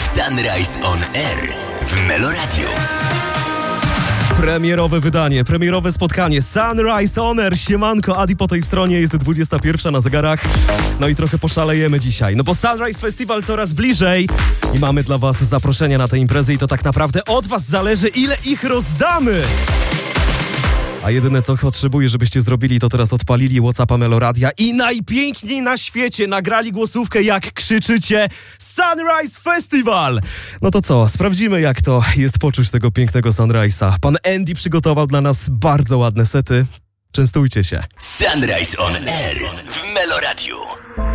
Sunrise on Air w Meloradio. Premierowe wydanie, premierowe spotkanie Sunrise on Air. Siemanko, Adi po tej stronie, jest 21 na zegarach. No i trochę poszalejemy dzisiaj, no bo Sunrise Festival coraz bliżej i mamy dla was zaproszenia na tę imprezę i to tak naprawdę od was zależy, ile ich rozdamy. A jedyne co potrzebuję, żebyście zrobili, to teraz odpalili WhatsAppa Meloradia i najpiękniej na świecie nagrali głosówkę, jak krzyczycie Sunrise Festival! No to co, sprawdzimy jak to jest poczuć tego pięknego Sunrise'a. Pan Andy przygotował dla nas bardzo ładne sety. Częstujcie się. Sunrise on Air w Meloradiu.